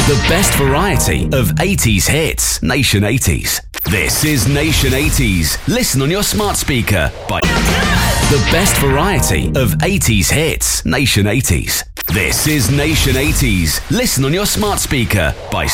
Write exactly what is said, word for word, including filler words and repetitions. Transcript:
The best variety of eighties hits. Nation eighties. This is Nation eighties. Listen on your smart speaker by... The best variety of eighties hits. Nation eighties. This is Nation eighties. Listen on your smart speaker by